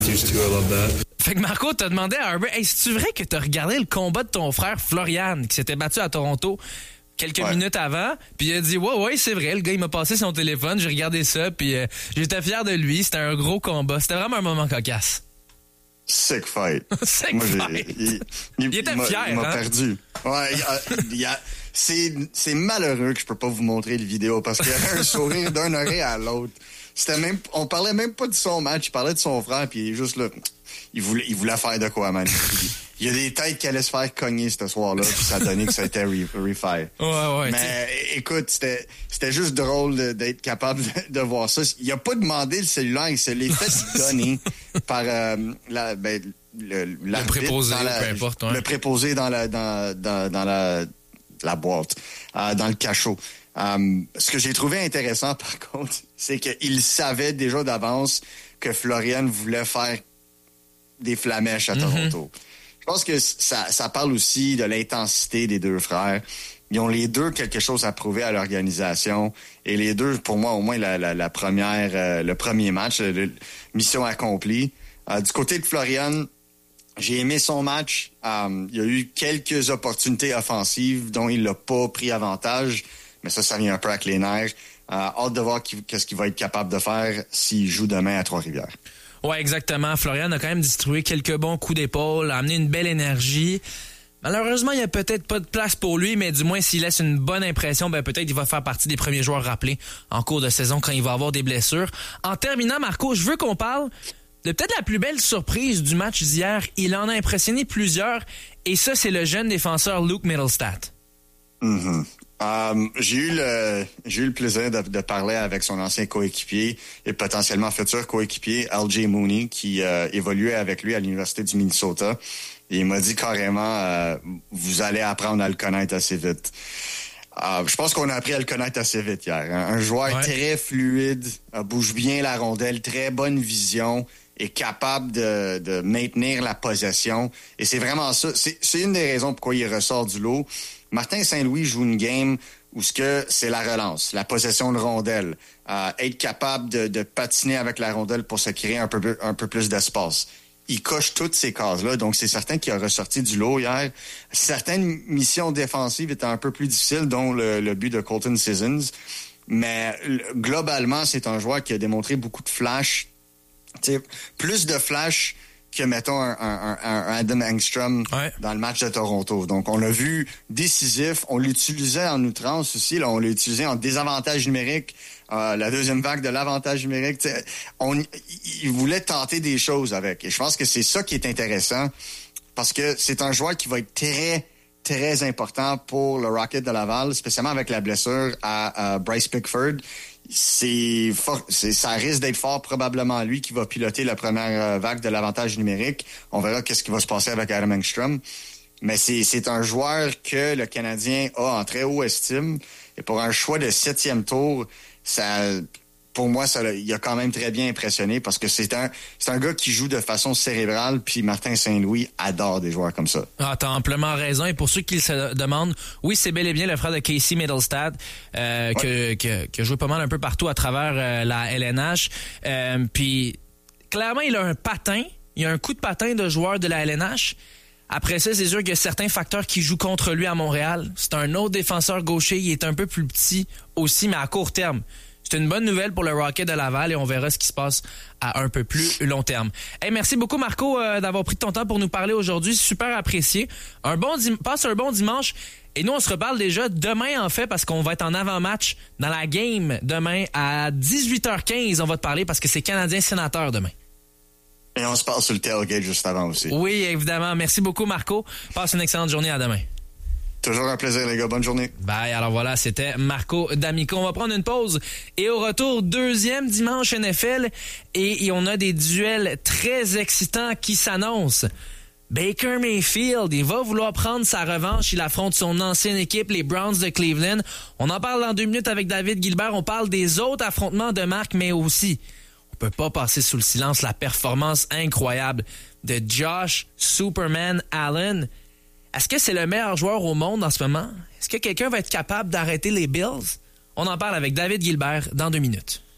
Fait que Marco t'a demandé à Herbert, hey, c'est-tu vrai que t'as regardé le combat de ton frère Florian qui s'était battu à Toronto quelques minutes avant? Puis il a dit, ouais, c'est vrai, le gars il m'a passé son téléphone, j'ai regardé ça, puis j'étais fier de lui, c'était un gros combat, c'était vraiment un moment cocasse. Sick fight. Sick fight. Il était fier, il m'a perdu. Ouais, c'est malheureux que je peux pas vous montrer le vidéo parce qu'il y avait un sourire d'un oreille à l'autre. On parlait même pas de son match, il parlait de son frère, puis il est juste là. Il voulait faire de quoi, man. Il y a des têtes qui allaient se faire cogner ce soir-là, puis ça a donné que ça a été refaire. Ouais. Mais écoute, c'était juste drôle d'être capable de voir ça. Il a pas demandé le cellulaire, il se l'est fait donner par le préposé, peu importe. Ouais. Le préposé dans la boîte, dans le cachot. Ce que j'ai trouvé intéressant, par contre, c'est qu'il savait déjà d'avance que Florian voulait faire des flamèches à Toronto. Je pense que ça parle aussi de l'intensité des deux frères. Ils ont les deux quelque chose à prouver à l'organisation. Et les deux, pour moi, au moins, le premier match, mission accomplie. Du côté de Florian, j'ai aimé son match. Il y a eu quelques opportunités offensives dont il n'a pas pris avantage. Mais ça vient un peu avec les nerfs. Hâte de voir qu'est-ce qu'il va être capable de faire s'il joue demain à Trois-Rivières. Ouais, exactement. Florian a quand même distribué quelques bons coups d'épaule, a amené une belle énergie. Malheureusement, il n'y a peut-être pas de place pour lui, mais du moins, s'il laisse une bonne impression, peut-être il va faire partie des premiers joueurs rappelés en cours de saison quand il va avoir des blessures. En terminant, Marco, je veux qu'on parle de peut-être la plus belle surprise du match d'hier. Il en a impressionné plusieurs, et ça, c'est le jeune défenseur Luke Mittelstadt. J'ai eu le plaisir de parler avec son ancien coéquipier et potentiellement futur coéquipier, LJ Mooney, qui évoluait avec lui à l'Université du Minnesota. Et il m'a dit carrément, vous allez apprendre à le connaître assez vite. Je pense qu'on a appris à le connaître assez vite hier. Un joueur très fluide, bouge bien la rondelle, très bonne vision, est capable de maintenir la possession. Et c'est vraiment ça. C'est une des raisons pourquoi il ressort du lot. Martin Saint-Louis joue une game où c'est la relance, la possession de rondelle, être capable de patiner avec la rondelle pour se créer un peu plus d'espace. Il coche toutes ces cases-là, donc c'est certain qu'il a ressorti du lot hier. Certaines missions défensives étaient un peu plus difficiles, dont le but de Colton Sissons. Mais globalement, c'est un joueur qui a démontré beaucoup de flash. T'sais, plus de flash que, mettons, un Adam Engstrom dans le match de Toronto. Donc, on l'a vu décisif. On l'utilisait en outrance aussi. Là, on l'a utilisé en désavantage numérique. La deuxième vague de l'avantage numérique. Il voulait tenter des choses avec. Et je pense que c'est ça qui est intéressant parce que c'est un joueur qui va être très, très important pour le Rocket de Laval, spécialement avec la blessure à Bryce Pickford. Ça risque d'être fort probablement lui qui va piloter la première vague de l'avantage numérique. On verra qu'est-ce qui va se passer avec Adam Engstrom. Mais c'est un joueur que le Canadien a en très haute estime. Et pour un choix de 7e tour, pour moi, il a quand même très bien impressionné parce que c'est un gars qui joue de façon cérébrale, puis Martin Saint-Louis adore des joueurs comme ça. Ah, t'as amplement raison. Et pour ceux qui se demandent, oui, c'est bel et bien le frère de Casey Mittelstadt, qui a joué pas mal un peu partout à travers la LNH. Puis, clairement, il a un patin. Il a un coup de patin de joueur de la LNH. Après ça, c'est sûr qu'il y a certains facteurs qui jouent contre lui à Montréal. C'est un autre défenseur gaucher. Il est un peu plus petit aussi, mais à court terme. C'est une bonne nouvelle pour le Rocket de Laval et on verra ce qui se passe à un peu plus long terme. Hey, merci beaucoup, Marco, d'avoir pris ton temps pour nous parler aujourd'hui. Super apprécié. Passe un bon dimanche. Et nous, on se reparle déjà demain, en fait, parce qu'on va être en avant-match dans la game demain à 18h15. On va te parler parce que c'est Canadien-Sénateur demain. Et on se parle sur le tailgate juste avant aussi. Oui, évidemment. Merci beaucoup, Marco. Passe une excellente journée. À demain. Toujours un plaisir, les gars. Bonne journée. Bye. Alors voilà, c'était Marco D'Amico. On va prendre une pause. Et au retour, deuxième dimanche NFL. Et on a des duels très excitants qui s'annoncent. Baker Mayfield, il va vouloir prendre sa revanche. Il affronte son ancienne équipe, les Browns de Cleveland. On en parle dans 2 minutes avec David Gilbert. On parle des autres affrontements de marque, mais aussi, on peut pas passer sous le silence la performance incroyable de Josh Superman Allen. Est-ce que c'est le meilleur joueur au monde en ce moment? Est-ce que quelqu'un va être capable d'arrêter les Bills? On en parle avec David Gilbert dans 2 minutes.